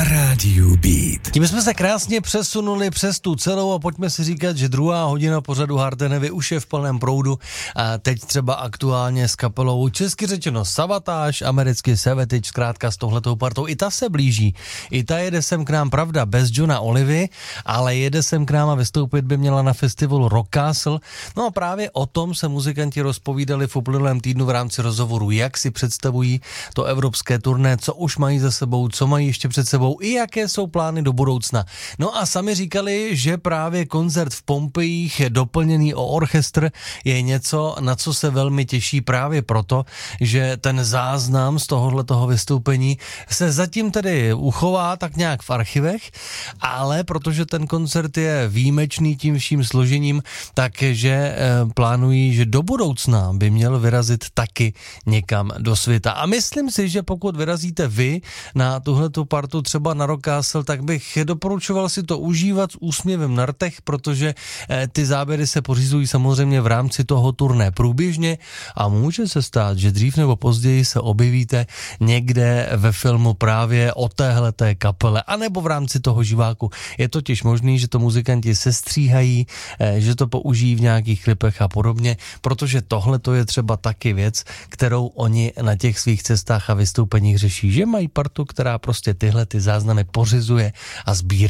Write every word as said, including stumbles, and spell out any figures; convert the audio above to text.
rádiu Beat. Tím jsme se krásně přesunuli přes tu celou a pojďme si říkat, že druhá hodina pořadu Hardenevy už je v plném proudu a teď třeba aktuálně s kapelou česky řečeno Savatage, americky Savage, zkrátka s touhletou partou. I ta se blíží, i ta jede sem k nám, pravda, bez Johna Olivy, ale jede sem k nám a vystoupit by měla na festivalu Rock Castle. No a právě o tom se muzikanti rozpovídali v uplynulém týdnu v rámci rozhovoru, jak si představují to evropské turné, co už mají za sebou, co mají ještě před sebou i jaké jsou plány do budoucna. No a sami říkali, že právě koncert v Pompejích doplněný o orchestr je něco, na co se velmi těší právě proto, že ten záznam z tohohletoho vystoupení se zatím tedy uchová tak nějak v archivech, ale protože ten koncert je výjimečný tím vším složením, takže e, plánují, že do budoucna by měl vyrazit taky někam do světa. A myslím si, že pokud vyrazíte vy na tuhletu partu třeba na Rock Castle, tak bych doporučoval si to užívat s úsměvem na rtech, protože e, ty záběry se pořizují samozřejmě v rámci toho turné průběžně a může se stát, že dřív nebo později se objevíte někde ve filmu právě o téhleté kapele, anebo v rámci toho živáku. Je totiž možný, že to muzikanti sestříhají, e, že to použijí v nějakých klipech a podobně, protože tohle to je třeba taky věc, kterou oni na těch svých cestách a vystoupeních řeší, že mají partu, která prostě tyhle ty záznamy pořizuje a sbírá.